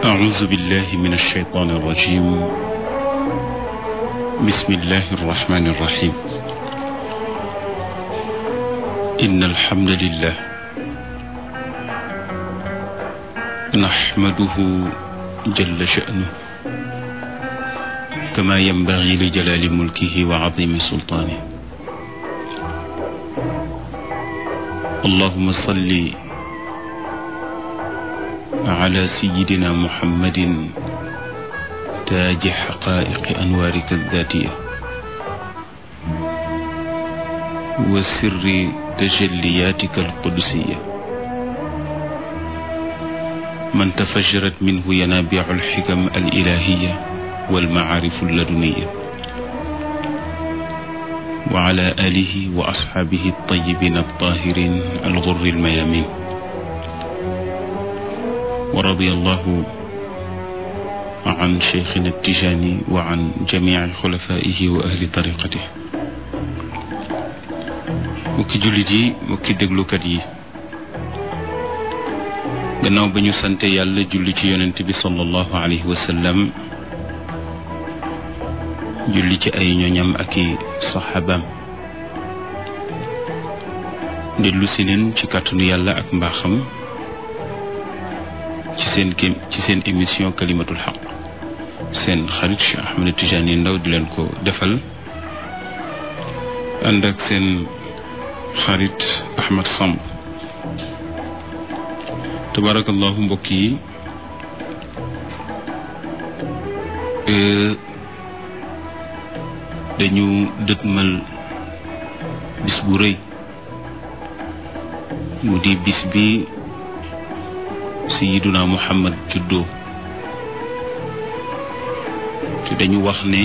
أعوذ بالله من الشيطان الرجيم. بسم الله الرحمن الرحيم. إن الحمد لله نحمده جل شأنه كما ينبغي لجلال ملكه وعظيم سلطانه. اللهم صل على سيدنا محمد تاج حقائق أنوارك الذاتية وسر تجلياتك القدسية من تفجرت منه ينابيع الحكم الإلهية والمعارف اللدنية، وعلى آله وأصحابه الطيبين الطاهرين الغر الميامين. ورضي الله عن شيخنا التجاني وعن جميع خلفائه وأهل طريقته. mukki jullit yi, mukki déglukat yi, gannaaw ba ñu sante yàlla julli ci yonent bi sallallahu alayhi wa sallam, julli ci ay ñoñam ak i saxaabaam, dellu si leen ci kàttanu yàlla ak mbaaxam ci seen émission kalimatul xaq. seen xarit Cheikh Ahmed Tidiane Ndao di leen ko defal, ànd ak seen xarit Ahmed Samb. tabarakallahu mbokk yi, dañu dëtmal bis bu rëy, mu di bis bi sayiduna Muhammad juddoo, te dañu wax ne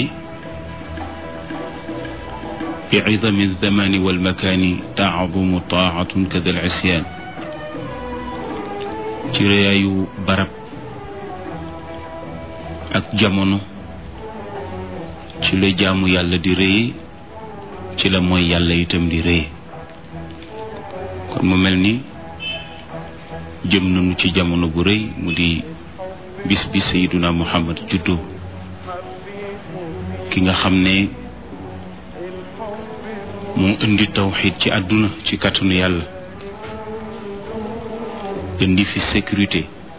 bi idami zamani wal makaani taadumu taatun kada al isyaan. ci rëyaayu barab ak jamono ci la jaamu yàlla di rëye, ci la mooy yàlla itam di rëye. kon mu mel ni jëm nañu ci jamono bu rëy, mu di bis bi sayiduna Muhammad juddoo, ki nga xam ne moo indi tawxiid ci àdduna ci kàttanu yàlla, indi fi sécurité,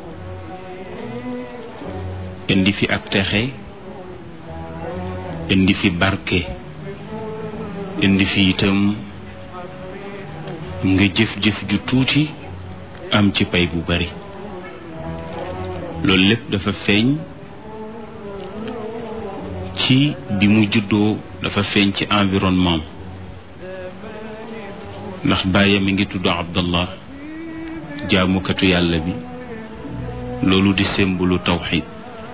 indi fi ak texe, indi fi barke, indi fi itam nga jëf-jëf ju tuuti am ci pay bu bari. loolu lépp dafa feeñ ci bi mu juddoo, dafa feeñ ci environnement, ndax baayam mi ngi tudd Abdallah, jaamukatu yàlla bi. loolu di symbole tawxid.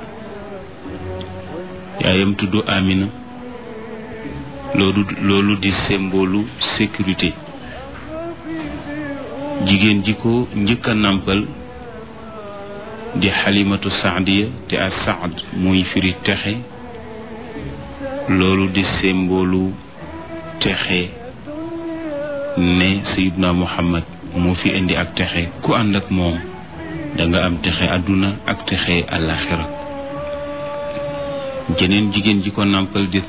yaayam tudd Amina, loolu di symbole sécurité. jigéen ji ko njëkk a nàmpal di Xalimatu Saadiya, te a Saad muy firi texe, loolu di symbole texe, ne Sayyidna Muhammad moo fi indi ak texe. ku ànd ak moom danga am texe àdduna ak texe àllaaxira. jeneen jigéen ji ko nàmpal di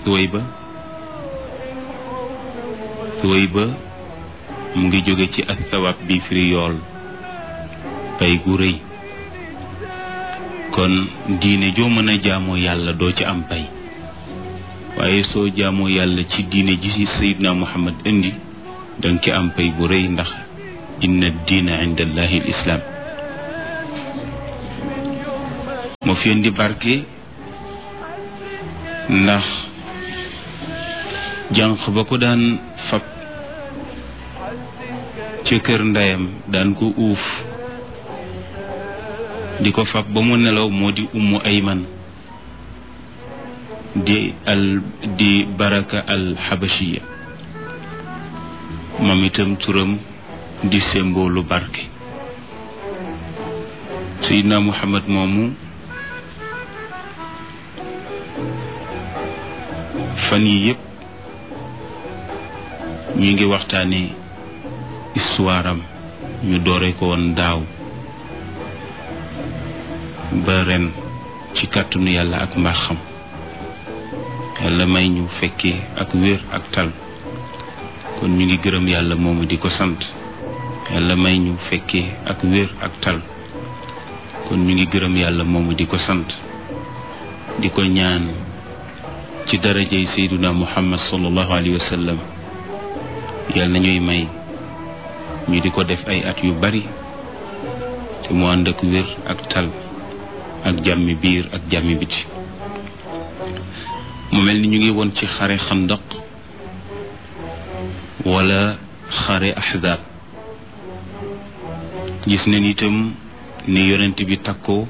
Thuwayba mu ngi jóge ci ak tawab bi firi yool, pay gu rëy. kon diine joo mën a jaamoo yàlla doo ci am pay, waaye soo jaamoo yàlla ci diine ji ci Sayyidna Muhammad indi danga ci am pay bu rëy, ndax inna diina inda allahi al islaam. moo fi indi barke, ndax jànq ba ko daan fab ca kër ndeyam daan ko uuf di ko fab ba mu nelaw moo di Ummu Ayman di Baraka al Habashiya. moom itam turam di symbole barke. Sayyidna Muhammad moomu fan yi yëpp ñu ngi waxtaane histoire am, ñu doore ko woon daaw ba ren ci kàttanu yàlla ak mbaaxam yàlla may ñu fekkee ak wér ak tal kon ñu ngi gërëm yàlla moomu di ko sant yàlla may ñu fekkee ak wér ak tal kon ñu ngi gërëm yàlla moomu di ko sant di ko ñaan ci darajay sayduna muhammad sallallahu alayhi wa sallam yàlla ñuy may ñu di ko def ay at yu bari te mu ànd ak wér ak tal ak jàmmi biir ak jàmmi biti mu mel ni ñu ngi woon ci xare xandaq wala xare ahzab gis nañ itam ni yonent bi takkoo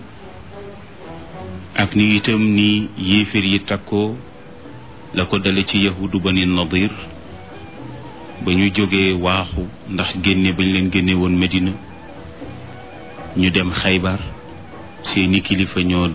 ak ni itam ni yéeféer yi takkoo la ko dale ci yahudu bani nadir ba ñu jógee waaxu ndax génne bañ leen génne woon Medina ñu dem Xaybar seeni kilifa ñoo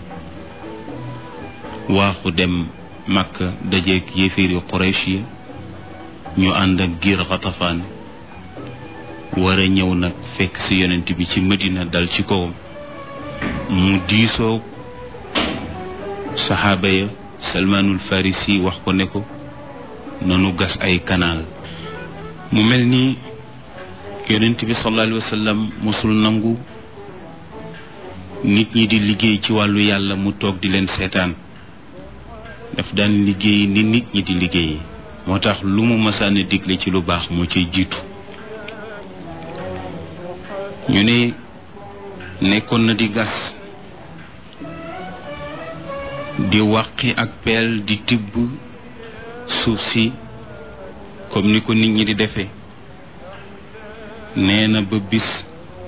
waaxu dem Makka dajeeg yéeféer yu Quraysh yi ñu ànd ak giir Xatafaan war a ñëw nag fekk ci yonent bi ci Medina dal ci kawam mu diisoo saxaaba ya Salmaanul Farisi wax ko ne ko nanu gas ay kanaal mu mel ni yonent bi sallallahu alayhi wa sallam mosul nangu nit ñi di liggéey ci wàllu yàlla mu toog di leen seetaan daf daan liggéey ni nit ñi di liggéey moo tax lu mu masaana digle ci lu baax moo ciy jiitu ñu ne nekkoon na di gas di wàqi ak peel di tibb suuf si comme ni ko nit ñi di defee nee na ba bis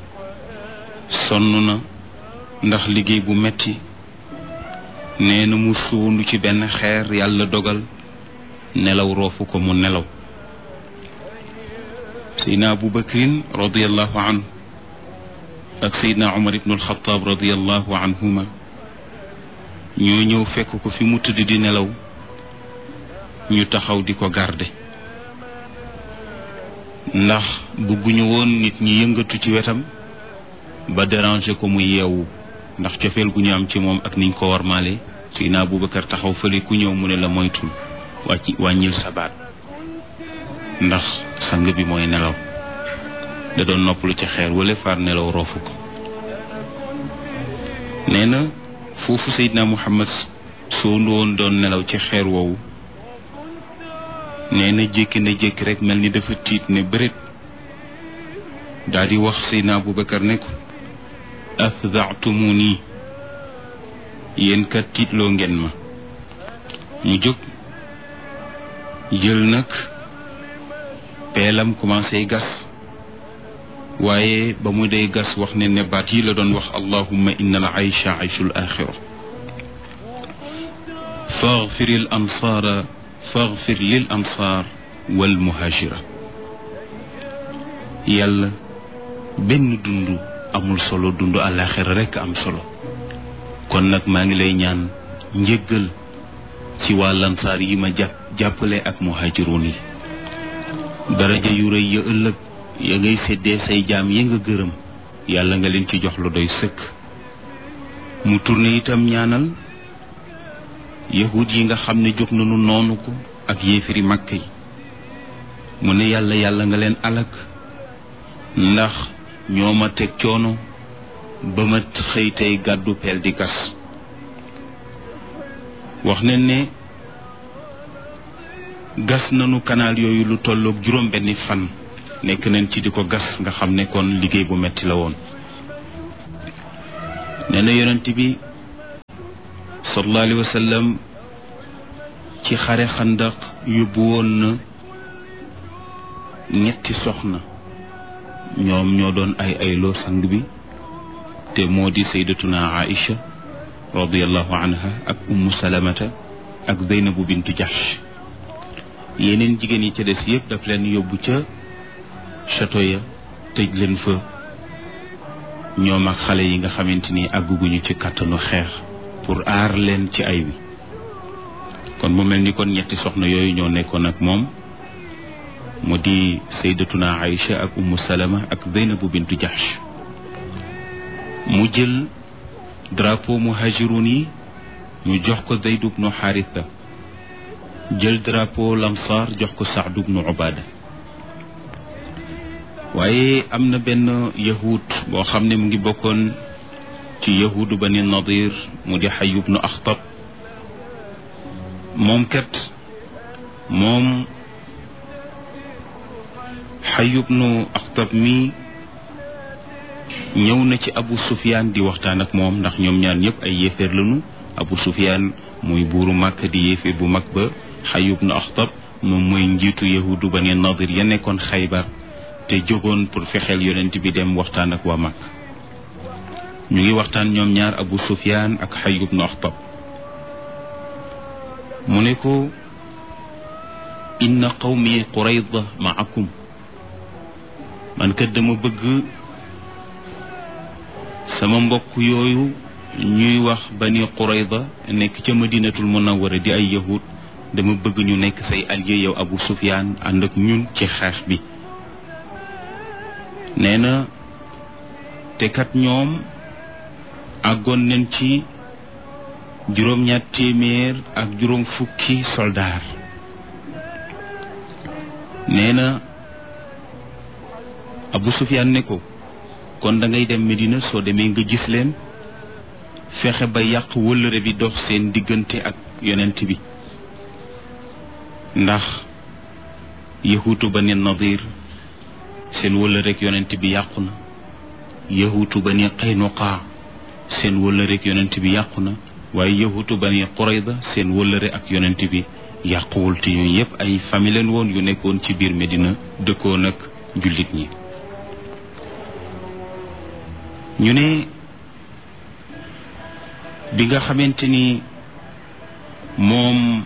sonn na ndax liggéey bu metti nee na mu suundu ci benn xeer yàlla dogal nelaw roofu ko mu nelaw Seydina Abu Bakrin radiyallahu anhu ak Seydina Umar ibn al-Khattab radiyallahu anhuma ñoo ñëw fekk ko fi mu tëdd di nelaw ñu taxaw di ko garde ndax bëgguñu woon nit ñi yëngatu ci wetam ba déranger ko mu yeewu ndax cofeel gu ñu am ci moom ak niñ ko warmaale Seydina Abubakar taxaw fële ku ñëw mu ne la moytul wàññil sa baat ndax sang bi mooy nelaw da doon noppalu ci xeer wala far nelaw roofu ko nee na foofu Seydina Muhammad soondu woon doon nelaw ci xeer woowu nee na jékki na jékki rek mel ni dafa tiit ne bëreet daal di wax Seydina Abubakar ne ko afda'tumuni yéen kat tiitloo ngeen ma mu jóg jël nag peelam commencé gas waaye ba mu dee gas wax ne baat yi la doon wax allahumma inna al aysha ayshul axira faghfir lil ansaar wal muhajira yàlla benn dund amul solo dund àllaaxira rekk am solo kon nag maa ngi lay ñaan njëggal ci waa lansaar yi ma jàppale ak muhaajiroon yi daraja yu rëy ya ëllëg ya ngay séddee say jaam yi nga gërëm yàlla nga leen ci jox lu doy sëkk mu tourné itam ñaanal yahud yi nga xam ne jóg nañu noonu ko ak yéefiri Makka yi mu ne yàlla nga leen alak ndax ñoo ma teg coono ba ma xëy tey gàddu peel di gas wax nañ ne gas nañu kanaal yooyu lu tolloog juróom benni fan nekk nañ ci di ko gas nga xam ne kon liggéey bu metti la woon nee na yonent bi sallallahu alayhi wa sallam ci xare xandaq yóbbu woon na ñetti soxna ñoom ñoo doon ay loo sang bi te moo di sayyidatuna Aïcha radiyallahu anha ak ummu salamata ak Zeynabu bintu Jahsh yeneen jigéen yi ca des yëpp daf leen yóbbu ca château ya tëj leen fa ñoom ak xale yi nga xamante ni àgguguñu ci kàttanu xeex pour aar leen ci ay wi kon mu mel ni kon ñetti soxna yooyu ñoo nekkoon ak moom mu di sayyidatuna Aïcha ak ummu salama ak Zeynabu bintu Jahsh mu jël drapeau muhajirun yi ñu jox ko Zayd ibnu Haritha jël drapeau lamsaar jox ko Saad ibnu Ubaada waaye am na benn yahud boo xam ne mu ngi bokkoon ci yahudu Bani Nadir mu di Hayy ibnu Akhtab moom Hayy ibnu Akhtab mi ñëw na ci Abu Sufyaan di waxtaan ak moom ndax ñoom ñaar ñëpp ay yéeféer lañu. Abu Sufyaan muy buuru Makka di yéeféer bu mag ba, Hayy ibnu Akhtab moom mooy njiitu yahudu Bani Nadir ya nekkoon Xaybar te jógoon pour fexeel yonent bi dem waxtaan ak waa Makka. ñu ngi waxtaan ñoom ñaar Abu Sufyaan ak Hayy ibnu Akhtab mu ne ko inna qawmi Qurayda ma'akum, man kat dama bëgg sama mbokk yooyu ñuy wax Bani Qurayda nekk ca Madinatul Munawwara di ay yahud, dama bëgg ñu nekk say allié yow Abu Sufyaan ànd ak ñun ci xeex bi. nee na te kat ñoom àggoon nañ ci 700 soldaar. nee na Abu Sufyaan ne ko kon da ngay dem Medina, soo demee nga gis leen, fexe ba yàq wëllëre bi dox seen diggante ak yonent bi, ndax yahuutu Bani Nadir seen wëllëre ak yonent bi yàqu na, yahuutu Bani Qaynuqa seen wëllëre ak yonent bi yàqu na, waaye yahuutu Bani Qurayda seen wëllëre ak yonent bi yàquwul. te yooyu yëpp ay famille leen woon yu nekkoon ci biir Medina dëkkoon ak jullit ñi. ñu ne bi nga xamante ni moom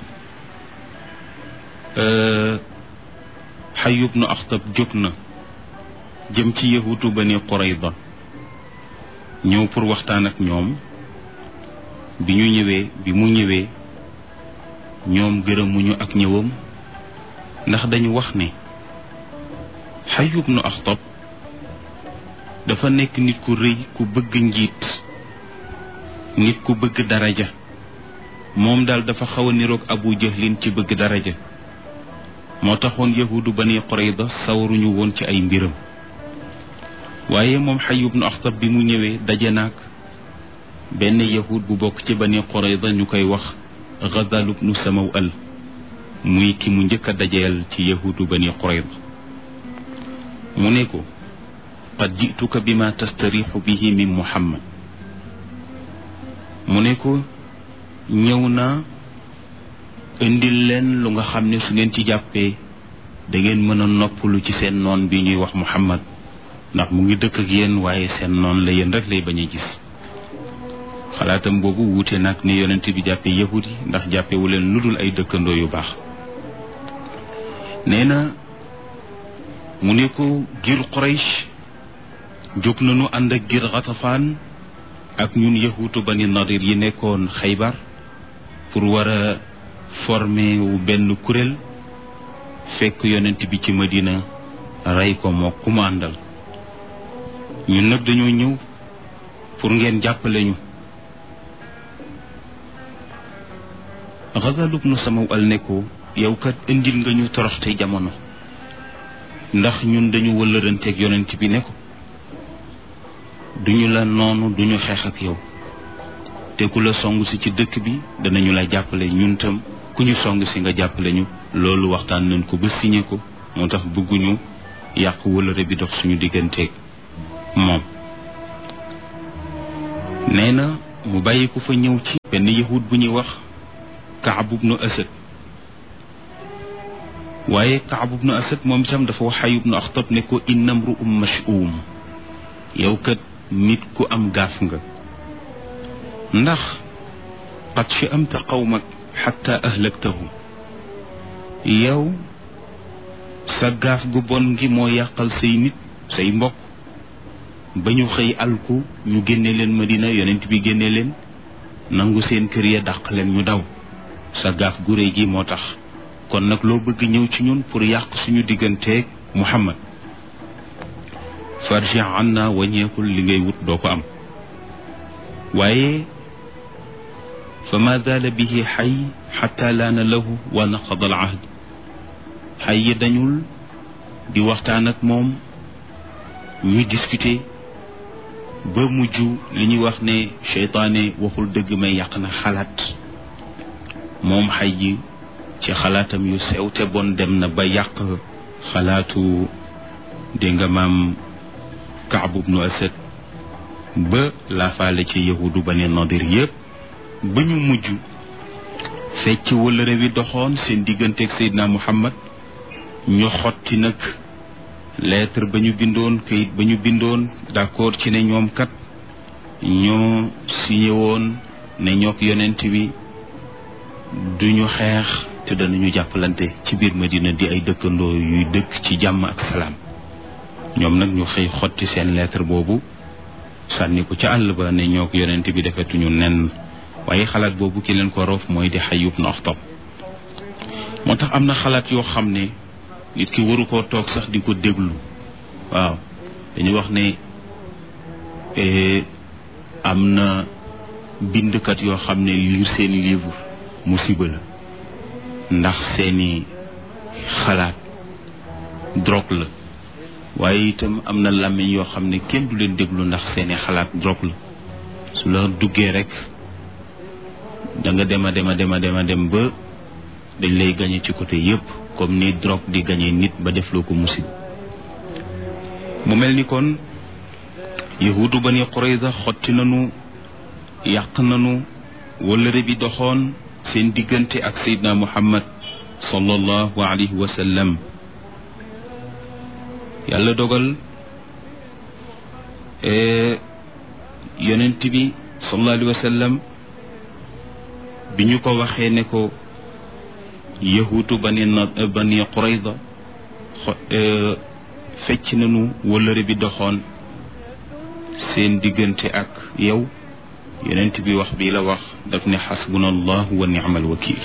Hayy ibnu Akhtab jóg na jëm ci yahuutu Bani Qurayda ñëw pour waxtaan ak ñoom, bi mu ñëwee ñoom gërëmuñu ak ñëwam, ndax dañu wax ne Hayy ibnu Akhtab dafa nekk nit ku rëy, ku bëgg njiit, nit ku bëgg daraja. moom daal dafa xaw a niroog Abu Jahlin ci bëgg daraja, moo taxoon yahuudu Bani Qurayda sawaruñu woon ci ay mbiram. waaye moom Hayy ibnu Akhtab bi mu ñëwee daje naag benn yahud bu bokk ci Bani Qurayda ñu koy wax Ghazal ibnu Samawal, muy ki mu njëkk a dajeel ci yahuudu Bani Qurayda. mu ne ko qad ji'tuka bima tastariixu bihi min Muhammad, mu ne ko ñëw naa indil leen lu nga xam ne su ngeen ci jàppee da ngeen mën a noppalu ci seen noon bi ñuy wax Muhammad, ndax mu ngi dëkk ak yéen waaye seen noon la, yéen rek lay bañ a gis. xalaatam boobu wuute nag ni yonent bi jàppee yahud yi, ndax jàppewu leen lu dul ay dëkkandoo yu baax. nee na mu ne ko giir Quraysh jóg nañu ànd ak giir Ghatafaan ak ñun yahuutu Bani Nadir yi nekkoon Xaybar pour war a former wu benn kuréel fekk yonent bi ci Madina rey ko moo ku mu àndal. ñun nag dañoo ñëw pour ngeen jàppale ñu. Ghazal ibnu Samawal ne ko yow kat indil nga ñu toroxte jamono, ndax ñun dañu wëllëranteeg yonent bi ne ko duñu la noonu, duñu xeex ak yow, te ku la song si ci dëkk bi danañu la jàppale, ñun tam ku ñu song si nga jàppale ñu. loolu waxtaan nañ ko ba signé ko, moo tax bëgguñu yàq wëllëre bi dox suñu digganteeg moom. nee na mu bàyyi ko fa ñëw ci benn yahud bu ñuy wax Kaab ibnu Asad, waaye Kaab ibnu Asad moom itam dafa wax Hayy ibnu Akhtab ne ko inna mru'un mash'um, yow kat nit ku am gaaf nga, ndax qad sha'amta qawmak hatta ahlaktahum, yow sa gaaf gu bon gi moo yàqal say nit, say mbokk, ba ñu xëy alku, ñu génne leen Madina, yonent bi génne leen, nangu seen kër ya, dàq leen ñu daw. sa gaaf gu réy gi moo tax, kon nag loo bëgg ñëw ci ñun pour yàq suñu digganteeg Muhammad, farji anna, wàññeekul, li ngay wut doo ko am. waaye fa ma zaala bihi xay xatta laana lahu wa naqada al ahd xay yi dañul di waxtaan ak moom ñuy discuter ba mujj li ñuy wax ne seytaane waxul dëgg may yàq na xalaat moom xay ji ci xalaatam yu sew te bon dem na ba yàq xalaatu dégg nga maam Kaab ibnu Asad ba laafaale ci yahudu Bani Nadir yépp ba ñu mujj fecc wëllëre wi doxoon seen digganteeg Seydina Muhammad ñu xotti nag lettre ba ñu bindoon kayit ba ñu bindoon d'accord ci ne ñoom kat ñoo signé woon ne ñook yonent bi duñu xeex te danañu jàppalante ci biir Madina di ay dëkkandoo yuy dëkk ci jàmm ak salaam ñoom nag ñu xëy xotti seen lettre boobu sànni ko ca àll ba ne ñook yonent bi defetuñu nen waaye xalaat boobu ki leen ko roof mooy di Xayy ibn Akhtab moo tax am na xalaat yoo xam ne nit ki waru koo toog sax di ko déglu waaw dañu wax ne am na bindkat yoo xam ne lire seeni livre musiba la ndax seeni xalaat drogue la waaye itam am na làmmiñ yoo xam ne kenn du leen déglu ndax seeni xalaat drogue la su la duggee rek da nga dem ba dañ lay gañe ci côté yépp comme ni drogue di gañe nit ba def loo ko musib mu mel ni kon yahudu Bani Qurayza xotti nanu yàq nanu wëllëre bi doxoon seen diggante ak Seydina Muhammad sallallahu alayhi wa sallam yàlla dogal yonent bi sallallahu alayhi wa sallam bi ñu ko waxee ne ko yahuutu Bani Qurayza fecc nañu wëllëre bi doxoon seen diggante ak yow yonent bi wax bii la wax daf ne xasbuna allah wa ni'mal wakil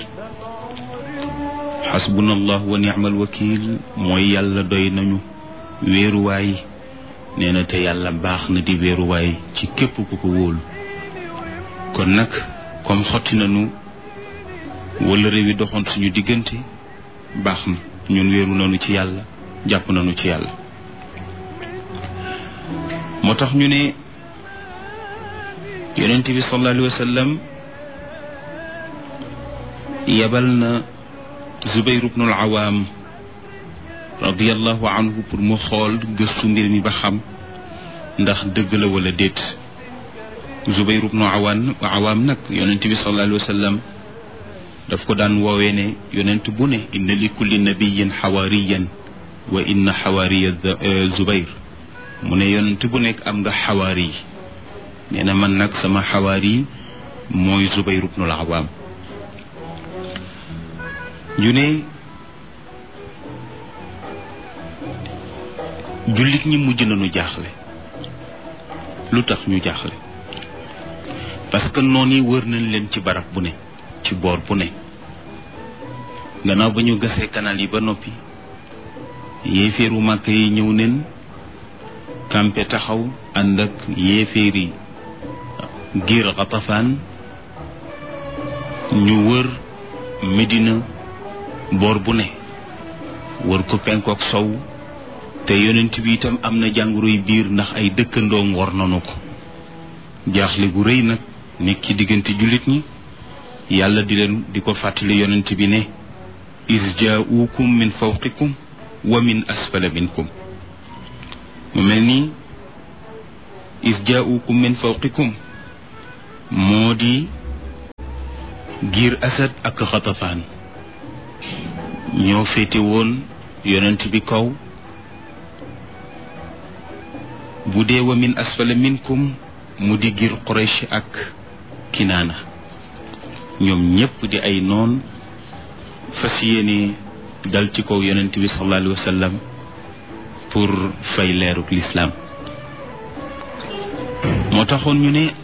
xasbuna allah wa ni'mal wakil mooy yàlla doy nañu wéeruwaay nee na te yàlla baax na di wéeruwaay ci képp ku ko wóolu kon nag comme xotti nañu wëllëre wi doxoon suñu diggante baax na ñun wéeru nañu ci yàlla jàpp nañu ci yàlla moo tax ñu ne yonent bi sallallahu alayhi wa sallam yebal na Zubayr ibn al-Awwam radiyallahu anhu pour mu xool gëstu mbir mi ba xam ndax dëgg la wala déet Zubayr ibn al-Awwam nag yonent bi sallallahu alayhi wa sallam daf ko daan woowee ne yonent bu ne inna li kulli nabiyyin xawaariyan wa inna xawaariya Zubayr mu ne yonent bu nekk am nga xawaari nee na man nag sama xawaari mooy Zubayr ibn al-Awwam ñu ne jullit ñi mujj nañu jaaxle lu tax ñu jaaxle parce que noonu yi wër nañ leen ci barab bu ne ci boor bu ne gannaaw ba ñu gasee canal yi ba noppi yéeféeru màkk yi ñëw neen kampe taxaw ànd ak yéeféeri giir Xatafaan ñu wër Medina boor bu ne wër ko penkook sow te yonent bi itam am na jàngoroy biir ndax ay dëkkandoom war nanu ko jaaxle gu rëy nag nekk ci diggante jullit ñi yàlla di ko fàttali yonent bi ne is jaaukum min fawqikum wa min asfala minkum mu mel ni is jaaukum min fawqikum moo di giir Asad ak Xatafaan ñoo féete woon yonent bi kaw bu dee wa min asfala minkum mu di giir Quraysh ak Kinaana ñoom ñépp di ay noon fas yéene dal ci kaw yonent bi sallallahu alayhi wa sallam pour fay leeruk lislaam moo taxoon ñu ne